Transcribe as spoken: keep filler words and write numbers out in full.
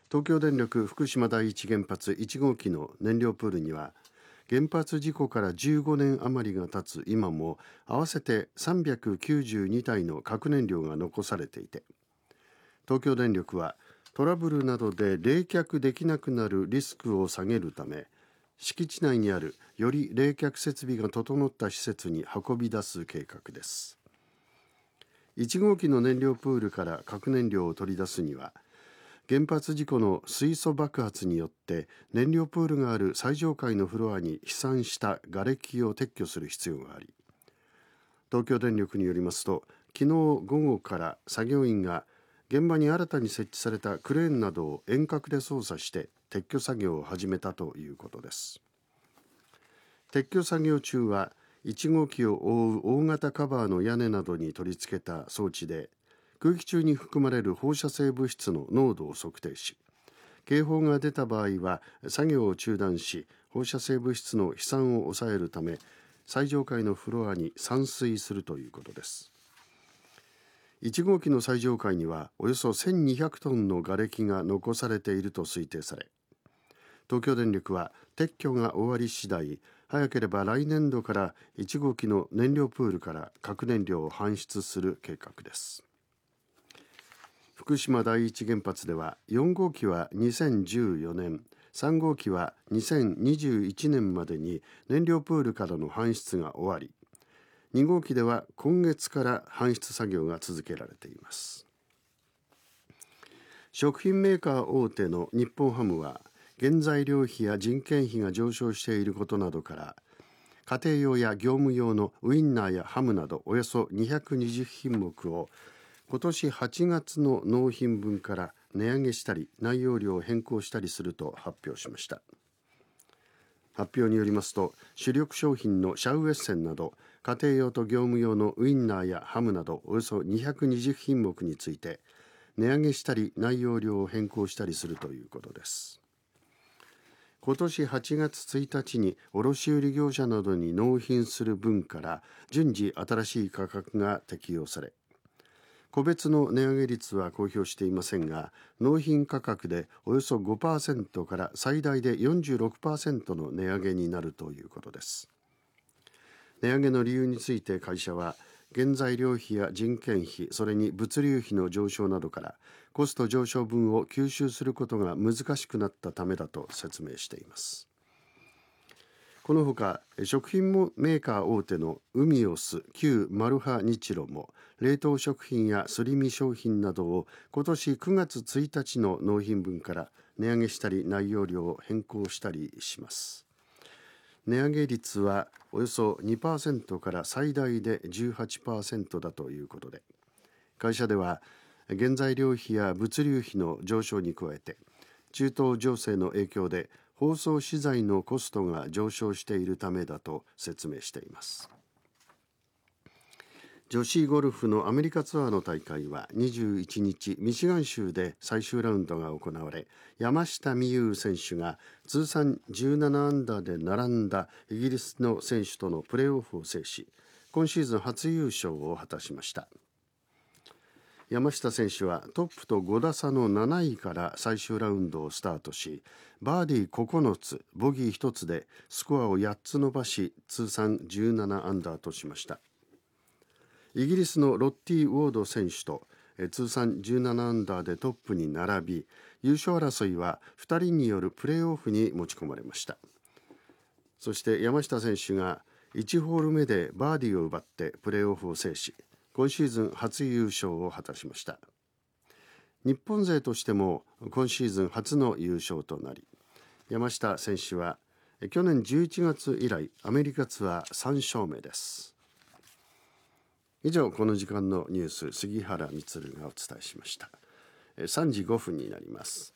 東京電力福島第一原発いち号機の燃料プールには、原発事故からじゅうごねん余りが経つ今も合わせてさんびゃくきゅうじゅうにたいの核燃料が残されていて、東京電力はトラブルなどで冷却できなくなるリスクを下げるため、敷地内にあるより冷却設備が整った施設に運び出す計画です。いち号機の燃料プールから核燃料を取り出すには、原発事故の水素爆発によって燃料プールがある最上階のフロアに飛散した瓦礫を撤去する必要があり、東京電力によりますと、昨日午後から作業員が現場に新たに設置されたクレーンなどを遠隔で操作して撤去作業を始めたということです。撤去作業中はいち号機を覆う大型カバーの屋根などに取り付けた装置で、空気中に含まれる放射性物質の濃度を測定し、警報が出た場合は作業を中断し、放射性物質の飛散を抑えるため最上階のフロアに散水するということです。いち号機の最上階にはおよそせんにひゃくトンの瓦礫が残されていると推定され、東京電力は撤去が終わり次第、早ければ来年度からいち号機の燃料プールから核燃料を搬出する計画です。福島第一原発ではよん号機はにせんじゅうよねん、さん号機はにせんにじゅういちねんまでに燃料プールからの搬出が終わり、に号機では今月から搬出作業が続けられています。食品メーカー大手の日本ハムは、原材料費や人件費が上昇していることなどから、家庭用や業務用のウインナーやハムなどおよそにひゃくにじゅうひんもくを今年はちがつの納品分から値上げしたり内容量を変更したりすると発表しました。発表によりますと、主力商品のシャウエッセンなど家庭用と業務用のウインナーやハムなどおよそにひゃくにじゅうひんもくについて値上げしたり内容量を変更したりするということです。今年はちがつついたちに卸売業者などに納品する分から順次新しい価格が適用され、個別の値上げ率は公表していませんが、納品価格でおよそ ごパーセント から最大で よんじゅうろくパーセント の値上げになるということです。値上げの理由について会社は、原材料費や人件費、それに物流費の上昇などからコスト上昇分を吸収することが難しくなったためだと説明しています。このほか、食品メーカー大手のウミオス、旧マルハニチロも冷凍食品やすり身商品などを今年くがつついたちの納品分から値上げしたり内容量を変更したりします。値上げ率はおよそ にパーセント から最大で じゅうはちパーセント だということで、会社では原材料費や物流費の上昇に加えて、中東情勢の影響で包装資材のコストが上昇しているためだと説明しています。女子ゴルフのアメリカツアーの大会はにじゅういちにちミシガン州で最終ラウンドが行われ、山下美夢有選手が通算じゅうななアンダーで並んだイギリスの選手とのプレーオフを制し、今シーズン初優勝を果たしました。山下選手はトップとごださのなないから最終ラウンドをスタートし、バーディーここのつボギーひとつでスコアをやっつ伸ばし、通算じゅうななアンダーとしました。イギリスのロッティ・ウォード選手と通算じゅうななアンダーでトップに並び、優勝争いはふたりによるプレーオフに持ち込まれました。そして山下選手がいちホール目でバーディーを奪ってプレーオフを制し、今シーズン初優勝を果たしました。日本勢としても今シーズン初の優勝となり、山下選手は去年じゅういちがつ以来アメリカツアーさんしょうめです。以上、この時間のニュース、杉原充がお伝えしました。さんじごふんになります。